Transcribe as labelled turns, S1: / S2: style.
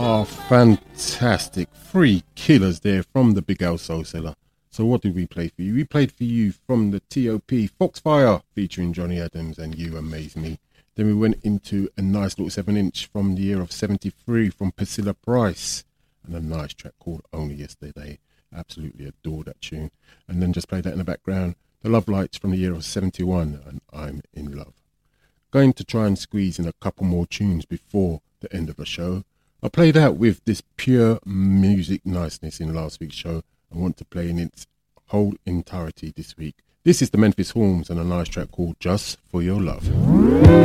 S1: Oh, fantastic. 3 killers there from the Big Al Soul Seller. So what did we play for you? We played for you from the T.O.P. Foxfire featuring Johnny Adams and You Amaze Me. Then we went into a nice little 7-inch from the year of 73 from Priscilla Price. And a nice track called Only Yesterday. Absolutely adore that tune. And then just played that in the background. The Love Lights from the year of 71 and I'm in Love. Going to try and squeeze in a couple more tunes before the end of the show. I played out with this pure music niceness in last week's show. I want to play in its whole entirety this week. This is the Memphis Horns and a nice track called Just For Your Love.